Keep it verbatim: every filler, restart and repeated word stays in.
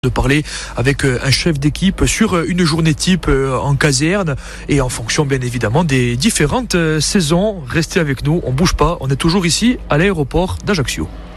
De parler avec un chef d'équipe sur une journée type en caserne et en fonction bien évidemment des différentes saisons. Restez avec nous, on bouge pas, on est toujours ici à l'aéroport d'Ajaccio.